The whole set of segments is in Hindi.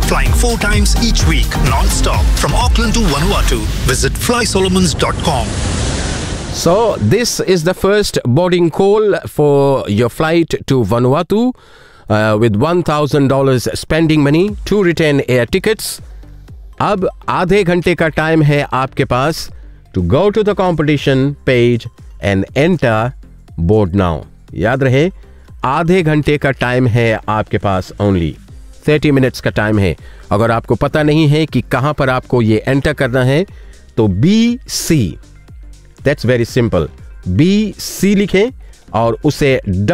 flying 4 times each week, non-stop, from Auckland to Vanuatu. Visit flysolomons.com. So, this is the first boarding call for your flight to Vanuatu with $1,000 spending money, 2 return air tickets. अब आधे घंटे का टाइम है आपके पास to go to the competition page and enter board now. याद रहे, आधे घंटे का टाइम है आपके पास, only 30 minutes का टाइम है. अगर आपको पता नहीं है कि कहां पर आपको ये एंटर करना है तो BC, that's very simple, BC लिखें और उसे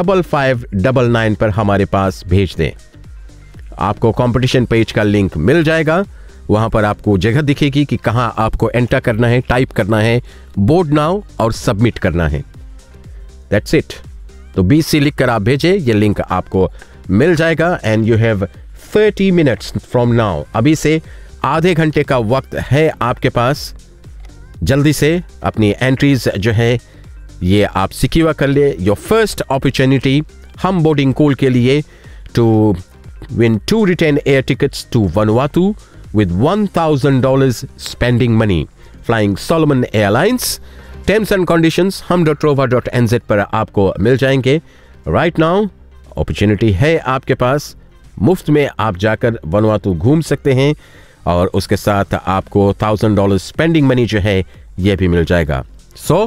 5599 पर हमारे पास भेज दें. आपको कंपटीशन पेज का लिंक मिल जाएगा. वहां पर आपको जगह दिखेगी कि कहां आपको एंटर करना है, टाइप करना है बोर्ड नाउ और सबमिट करना है. That's it. तो BC लिखकर आप भेजें, ये लिंक आपको मिल जाएगा. And you have 30 minutes from now. अभी से आधे घंटे का वक्त है आपके पास. जल्दी से अपनी एंट्रीज जो है ये आप सिक्योर कर ले. योर फर्स्ट अपॉर्चुनिटी हम बोर्डिंग कॉल के लिए to win 2 return air tickets to Vanuatu with $1,000 spending money flying Solomon Airlines. Terms and conditions hum.trova.nz पर आपको मिल जाएंगे. Right now opportunity है आपके पास. मुफ्त में आप जाकर वनुआतू घूम सकते हैं और उसके साथ आपको $1,000 spending money जो है ये भी मिल जाएगा. So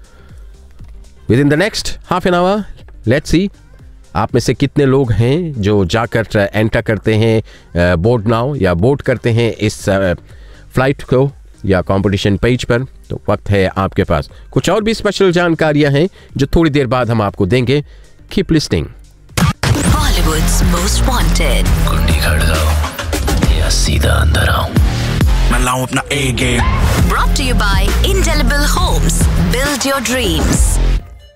within the next half an hour, let's see आप में से कितने लोग हैं जो जाकर एंटर करते हैं बोर्ड नाउ या बोर्ड करते हैं इस फ्लाइट को या कंपटीशन पेज पर. तो वक्त है आपके पास. कुछ और भी स्पेशल जानकारियां हैं जो थोड़ी देर बाद हम आपको देंगे. Keep listening. Bollywood's most wanted. कुंडी खड़काओ या सीधा अंदर आओ. मैं लाऊं अपना A game. Brought to you by Indelible Homes. Build your dreams.